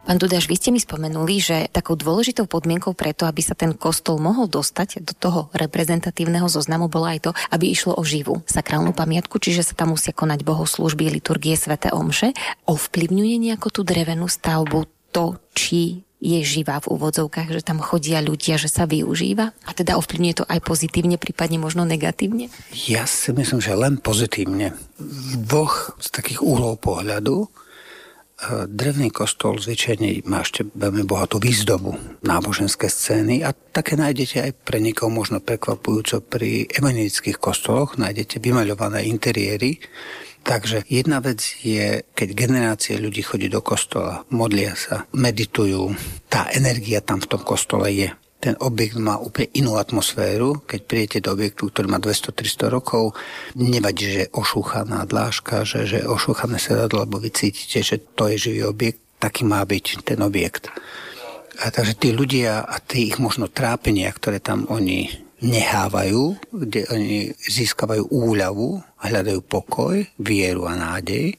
Pán Dudáš, vy ste mi spomenuli, že takou dôležitou podmienkou preto, aby sa ten kostol mohol dostať do toho reprezentatívneho zoznamu, bolo aj to, aby išlo o živú sakrálnu pamiatku, čiže sa tam musia konať bohoslúžby, liturgie, sväté omše. Ovplyvňuje nejako tú drevenú stavbu to, či je živá v úvodzovkách, že tam chodia ľudia, že sa využíva? A teda ovplyvňuje to aj pozitívne, prípadne možno negatívne? Ja si myslím, že len pozitívne. V dvoch z takých uhlov pohľadu. Drevný kostol zvyčajne má ešte veľmi bohatú výzdobu, náboženské scény a také nájdete aj pre niekoho možno prekvapujúco pri evangelických kostoloch, nájdete vymaľované interiéry. Takže jedna vec je, keď generácie ľudí chodí do kostola, modlia sa, meditujú, tá energia tam v tom kostole je. Ten objekt má úplne inú atmosféru. Keď príjete do objektu, ktorý má 200-300 rokov, nevadí, že je ošúchaná dlážka, že je ošúchané sedadlo, lebo vy cítite, že to je živý objekt, taký má byť ten objekt. A takže tí ľudia a tí ich možno trápenia, ktoré tam oni nehávajú, kde oni získavajú úľavu, hľadajú pokoj, vieru a nádej,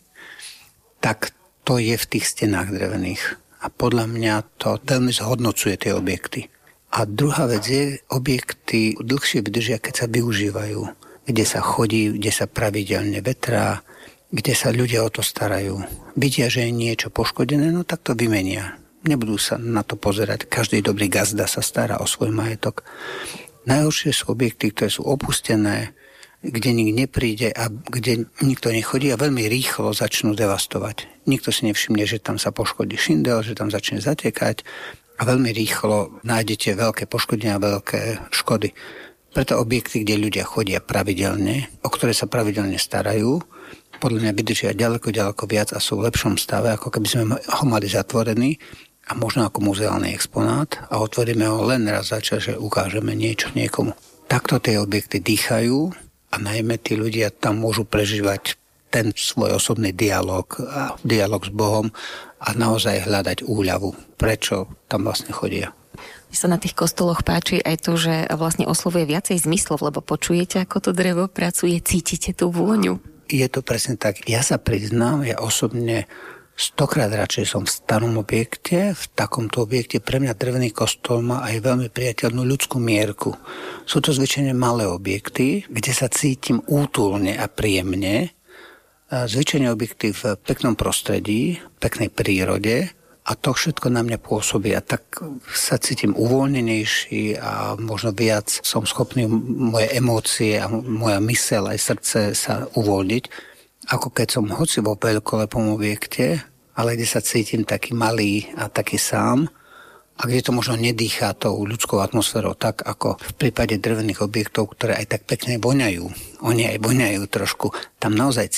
tak to je v tých stenách drevených. A podľa mňa to veľmi zhodnocuje tie objekty. A druhá vec je, objekty dlhšie vydržia, keď sa využívajú, kde sa chodí, kde sa pravidelne vetrá, kde sa ľudia o to starajú. Vidia, že je niečo poškodené, no tak to vymenia. Nebudú sa na to pozerať. Každý dobrý gazda sa stará o svoj majetok. Najhoršie sú objekty, ktoré sú opustené, kde nikto nepríde a kde nikto nechodí a veľmi rýchlo začnú devastovať. Nikto si nevšimne, že tam sa poškodí šindel, že tam začne zatekať a veľmi rýchlo nájdete veľké poškodenia, veľké škody. Preto objekty, kde ľudia chodia pravidelne, o ktoré sa pravidelne starajú, podľa mňa vydržia ďaleko viac a sú v lepšom stave, ako keby sme ho mali zatvorený a možno ako muzeálny exponát a otvoríme ho len raz za čas, že ukážeme niečo niekomu. Takto tie objekty dýchajú a najmä tí ľudia tam môžu prežívať ten svoj osobný dialog s Bohom a naozaj hľadať úľavu. Prečo tam vlastne chodia? Mne sa na tých kostoloch páči aj to, že vlastne oslovuje viacej zmyslov, lebo počujete, ako to drevo pracuje, cítite tú vôňu. Je to presne tak. Ja sa priznám, ja osobne 100-krát radšej som v starom objekte. V takomto objekte pre mňa drevený kostol má aj veľmi priateľnú ľudskú mierku. Sú to zvyčajne malé objekty, kde sa cítim útulne a príjemne. Zvyčajne objekty v peknom prostredí, peknej prírode a to všetko na mňa pôsobí a tak sa cítim uvoľnenejší a možno viac som schopný moje emócie a moja myseľ aj srdce sa uvoľniť, ako keď som hoci vo veľkolepom objekte, ale kde sa cítim taký malý a taký sám a kde to možno nedýchá tou ľudskou atmosférou tak, ako v prípade drevených objektov, ktoré aj tak pekne voňajú. Oni aj voňajú trošku. Tam naozaj